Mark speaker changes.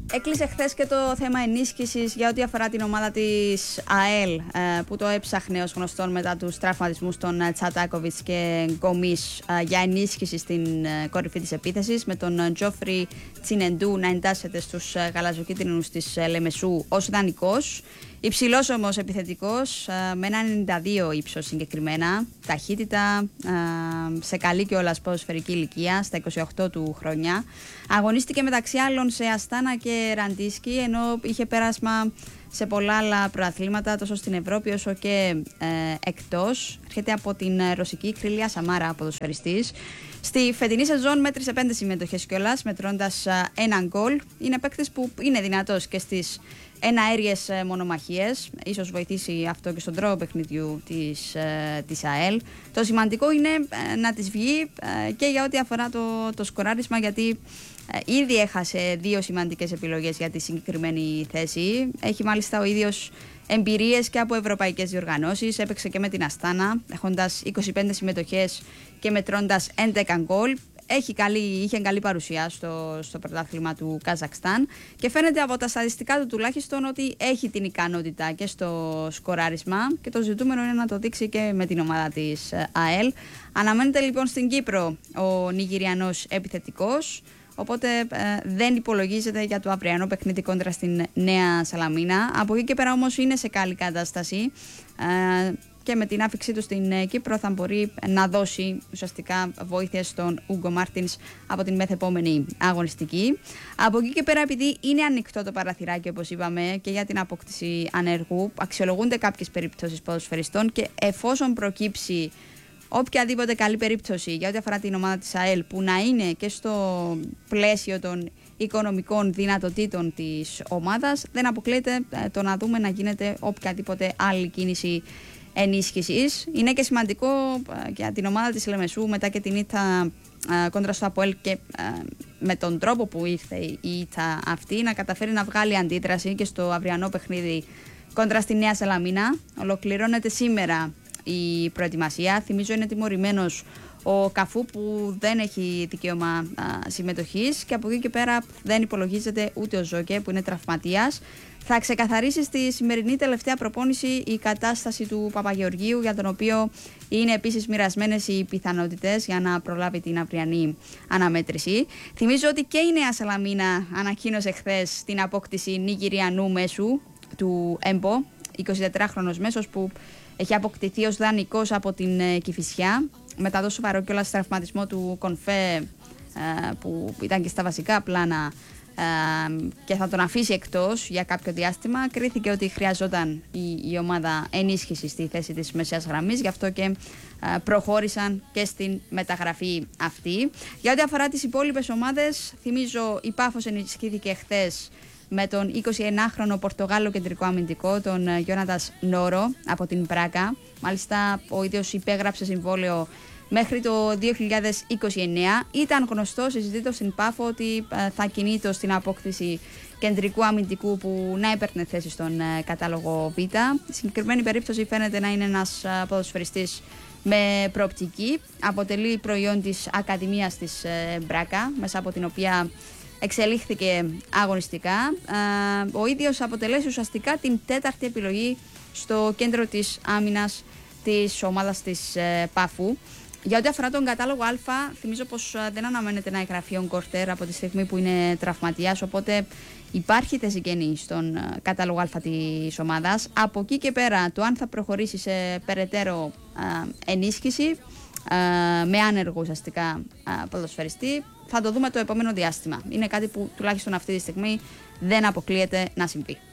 Speaker 1: Έκλεισε χθες και το θέμα ενίσχυσης για ό,τι αφορά την ομάδα της ΑΕΛ που το έψαχνε ως γνωστόν μετά τους τραυματισμούς των Τσατάκοβιτς και Γκομής για ενίσχυση στην κορυφή της επίθεσης, με τον Τζόφρι Τσινεντού να εντάσσεται στους γαλαζοκίτρινους της Λεμεσού ως δανεικός. Υψηλός όμως επιθετικός, με ένα 92 ύψος συγκεκριμένα, ταχύτητα, σε καλή κιόλας ποδοσφαιρική ηλικία, στα 28 του χρόνια. Αγωνίστηκε μεταξύ άλλων σε Αστάνα και Ραντίσκι, ενώ είχε πέρασμα σε πολλά άλλα προαθλήματα, τόσο στην Ευρώπη όσο και εκτός. Έρχεται από την ρωσική Κρίλια Σαμάρα, ποδοσφαιριστής. Στη φετινή σεζόν μέτρησε 5 συμμετοχές κιόλας, μετρώντας ένα γκολ. Είναι παίκτης που είναι δυνατός και στις εναέριες μονομαχίες. Ίσως βοηθήσει αυτό και στον τρόπο παιχνιδιού της ΑΕΛ. Το σημαντικό είναι να της βγει και για ό,τι αφορά το σκοράρισμα, γιατί ήδη έχασε 2 σημαντικές επιλογές για τη συγκεκριμένη θέση. Έχει μάλιστα ο ίδιος εμπειρίες και από ευρωπαϊκές διοργανώσεις. Έπαιξε και με την Αστάνα, έχοντας 25 συμμετοχές και μετρώντας 11 γκολ. Είχε καλή παρουσία στο πρωτάθλημα του Καζακστάν και φαίνεται από τα στατιστικά του τουλάχιστον ότι έχει την ικανότητα και στο σκοράρισμα, και το ζητούμενο είναι να το δείξει και με την ομάδα της ΑΕΛ. Αναμένεται λοιπόν στην Κύπρο ο Νιγηριανός επιθετικός, οπότε δεν υπολογίζεται για το αυριανό παιχνίδι κόντρα στην Νέα Σαλαμίνα. Από εκεί και πέρα όμως είναι σε καλή κατάσταση και με την άφηξή του στην Κύπρο θα μπορεί να δώσει ουσιαστικά βοήθεια στον Ούγκο Μάρτινς από την μεθεπόμενη αγωνιστική. Από εκεί και πέρα, επειδή είναι ανοιχτό το παραθυράκι, όπως είπαμε, και για την απόκτηση ανέργου, αξιολογούνται κάποιες περιπτώσεις ποδοσφαιριστών, και εφόσον προκύψει οποιαδήποτε καλή περίπτωση για ό,τι αφορά την ομάδα της ΑΕΛ που να είναι και στο πλαίσιο των οικονομικών δυνατοτήτων της ομάδας, δεν αποκλείεται το να δούμε να γίνεται οποιαδήποτε άλλη κίνηση ενίσχυσης. Είναι και σημαντικό για την ομάδα της Λεμεσού, μετά και την ήττα κόντρα στο ΑΠΟΕΛ και με τον τρόπο που ήρθε η ήττα αυτή, να καταφέρει να βγάλει αντίδραση και στο αυριανό παιχνίδι κόντρα στη Νέα Σαλαμίνα. Ολοκληρώνεται σήμερα η προετοιμασία. Θυμίζω είναι τιμωρημένος ο Καφού, που δεν έχει δικαίωμα συμμετοχής, και από εκεί και πέρα δεν υπολογίζεται ούτε ο Ζόκε, που είναι τραυματίας. Θα ξεκαθαρίσει στη σημερινή τελευταία προπόνηση η κατάσταση του Παπαγεωργίου, για τον οποίο είναι επίσης μοιρασμένες οι πιθανότητες για να προλάβει την αυριανή αναμέτρηση. Θυμίζω ότι και η Νέα Σαλαμίνα ανακοίνωσε χθες την απόκτηση Νιγηριανού μέσου, του Έμπο, 24χρονος μέσος που έχει αποκτηθεί ως δανεικός από την Κηφισιά, μετά το σοβαρό κιόλας τραυματισμό του Κονφέ, που ήταν και στα βασικά πλάνα και θα τον αφήσει εκτός για κάποιο διάστημα. Κρίθηκε ότι χρειαζόταν η ομάδα ενίσχυση στη θέση της μεσαίας γραμμής, γι' αυτό και προχώρησαν και στην μεταγραφή αυτή. Για ό,τι αφορά τις υπόλοιπες ομάδες, θυμίζω η Πάφος ενισχύθηκε χθες με τον 21χρονο Πορτογάλο κεντρικό αμυντικό, τον Γιώνατας Νόρο από την Πράκα. Μάλιστα ο ίδιος υπέγραψε συμβόλαιο μέχρι το 2029. Ήταν γνωστό, συζητήτω στην Πάφο, ότι θα κινείται στην απόκτηση κεντρικού αμυντικού που να έπαιρνε θέση στον κατάλογο Β. Η συγκεκριμένη περίπτωση φαίνεται να είναι ένας ποδοσφαιριστής με προοπτική. Αποτελεί προϊόν της Ακαδημίας της Μπράκα, μέσα από την οποία εξελίχθηκε αγωνιστικά. Ο ίδιος αποτελέσει ουσιαστικά την 4η επιλογή στο κέντρο της άμυνας της ομάδας της Πάφου. Για ό,τι αφορά τον κατάλογο Α, θυμίζω πως δεν αναμένεται να εγγραφεί ο Κορτέρ από τη στιγμή που είναι τραυματίας, οπότε υπάρχει θέση κενή στον κατάλογο Α της ομάδας. Από εκεί και πέρα, το αν θα προχωρήσει σε περαιτέρω ενίσχυση με άνεργο ουσιαστικά ποδοσφαιριστή, θα το δούμε το επόμενο διάστημα. Είναι κάτι που τουλάχιστον αυτή τη στιγμή δεν αποκλείεται να συμβεί.